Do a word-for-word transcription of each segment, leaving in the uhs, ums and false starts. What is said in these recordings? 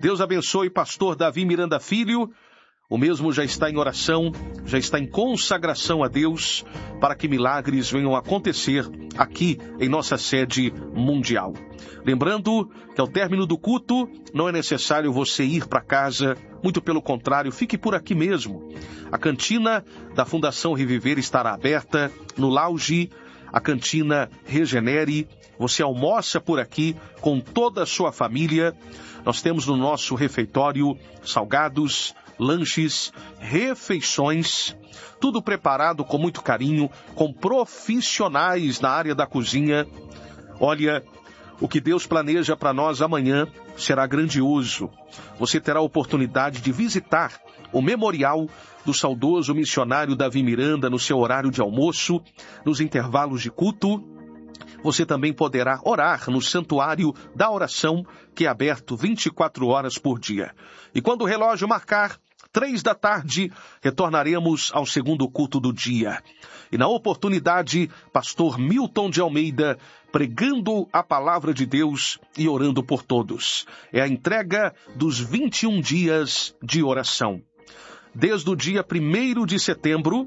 Deus abençoe pastor Davi Miranda Filho. O mesmo já está em oração, já está em consagração a Deus para que milagres venham a acontecer aqui em nossa sede mundial. Lembrando que ao término do culto não é necessário você ir para casa, muito pelo contrário, fique por aqui mesmo. A cantina da Fundação Reviver estará aberta no lounge, a cantina Regenere. Você almoça por aqui com toda a sua família. Nós temos no nosso refeitório salgados, lanches, refeições, tudo preparado com muito carinho, com profissionais na área da cozinha. Olha, o que Deus planeja para nós amanhã será grandioso. Você terá a oportunidade de visitar o memorial do saudoso missionário Davi Miranda no seu horário de almoço, nos intervalos de culto. Você também poderá orar no Santuário da Oração, que é aberto vinte e quatro horas por dia. E quando o relógio marcar três da tarde, retornaremos ao segundo culto do dia. E na oportunidade, pastor Milton de Almeida, pregando a palavra de Deus e orando por todos. É a entrega dos vinte e um dias de oração. Desde o dia primeiro de setembro,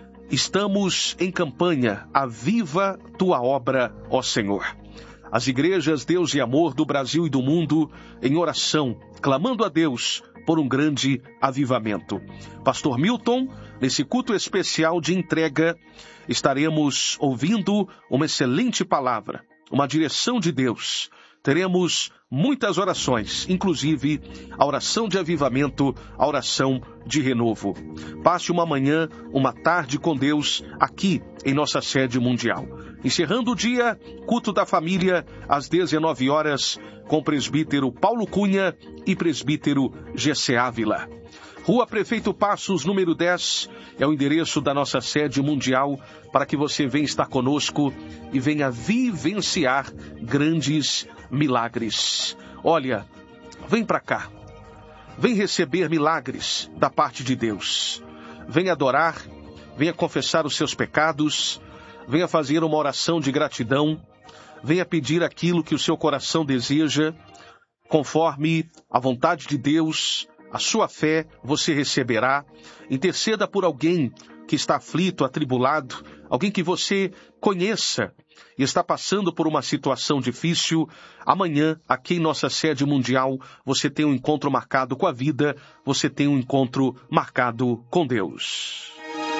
estamos em campanha, aviva tua obra, ó Senhor. As igrejas Deus e Amor do Brasil e do mundo em oração, clamando a Deus por um grande avivamento. Pastor Milton, nesse culto especial de entrega, estaremos ouvindo uma excelente palavra, uma direção de Deus. Teremos muitas orações, inclusive a oração de avivamento, a oração de renovo. Passe uma manhã, uma tarde com Deus aqui em nossa sede mundial. Encerrando o dia, culto da família, às dezenove horas, com o presbítero Paulo Cunha e presbítero Gessé Ávila. Rua Prefeito Passos, número dez, é o endereço da nossa sede mundial para que você venha estar conosco e venha vivenciar grandes milagres. Olha, vem para cá, vem receber milagres da parte de Deus. Venha adorar, venha confessar os seus pecados, venha fazer uma oração de gratidão, venha pedir aquilo que o seu coração deseja, conforme a vontade de Deus. A sua fé você receberá. Interceda por alguém que está aflito, atribulado, alguém que você conheça e está passando por uma situação difícil. Amanhã, aqui em nossa sede mundial, você tem um encontro marcado com a vida, você tem um encontro marcado com Deus.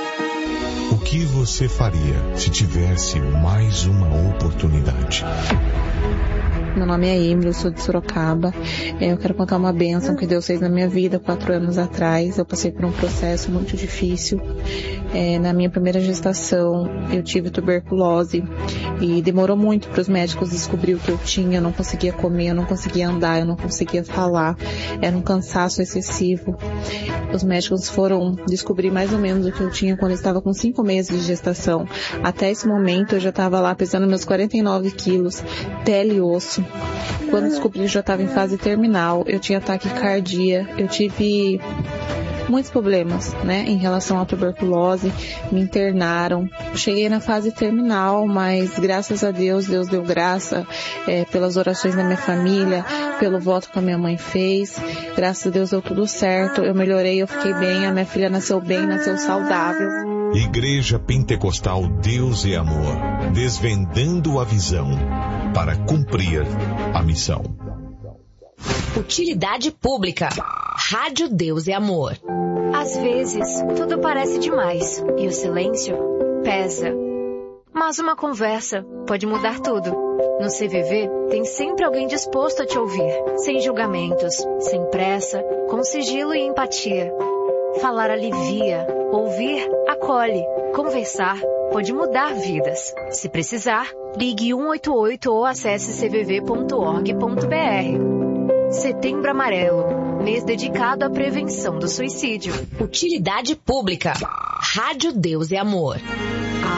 O que você faria se tivesse mais uma oportunidade? Meu nome é Emily, eu sou de Sorocaba. Eu quero contar uma bênção que Deus fez na minha vida quatro anos atrás. Eu passei por um processo muito difícil. É, na minha primeira gestação, eu tive tuberculose e demorou muito para os médicos descobrir o que eu tinha. Eu não conseguia comer, eu não conseguia andar, eu não conseguia falar. Era um cansaço excessivo. Os médicos foram descobrir mais ou menos o que eu tinha quando eu estava com cinco meses de gestação. Até esse momento, eu já estava lá pesando meus quarenta e nove quilos, pele e osso. Quando descobri, eu já estava em fase terminal, eu tinha taquicardia, eu tive muitos problemas, né, em relação à tuberculose, me internaram. Cheguei na fase terminal, mas graças a Deus, Deus deu graça é, pelas orações da minha família, pelo voto que a minha mãe fez. Graças a Deus deu tudo certo, eu melhorei, eu fiquei bem, a minha filha nasceu bem, nasceu saudável. Igreja Pentecostal Deus e Amor, desvendando a visão para cumprir a missão. Utilidade pública. Rádio Deus e Amor. Às vezes, tudo parece demais e o silêncio pesa. Mas uma conversa pode mudar tudo. No C V V, tem sempre alguém disposto a te ouvir, sem julgamentos, sem pressa, com sigilo e empatia. Falar alivia, ouvir acolhe, conversar pode mudar vidas. Se precisar, ligue um oito oito ou acesse c v v ponto org ponto b r. Setembro Amarelo, mês dedicado à prevenção do suicídio. Utilidade pública. Rádio Deus e Amor.